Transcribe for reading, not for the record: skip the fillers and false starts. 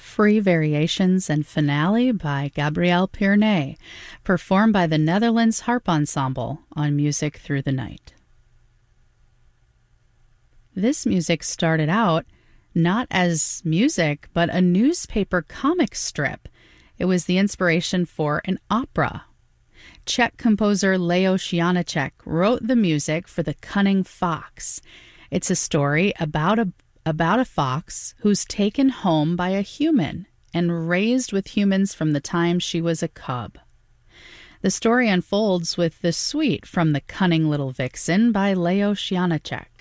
Free Variations and Finale by Gabrielle Pierney, performed by the Netherlands Harp Ensemble on Music Through the Night. This music started out not as music, but a newspaper comic strip. It was the inspiration for an opera. Czech composer Leos Janáček wrote the music for The Cunning Fox. It's a story about a fox who's taken home by a human and raised with humans from the time she was a cub. The story unfolds with The Suite from The Cunning Little Vixen by Leos Janáček.